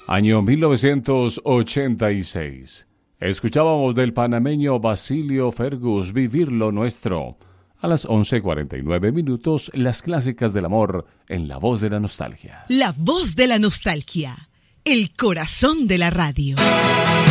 Año 1986. Escuchábamos del panameño Basilio Fergus Vivir lo Nuestro. A las 11:49, las clásicas del amor en La Voz de la Nostalgia. La Voz de la Nostalgia, el corazón de la radio.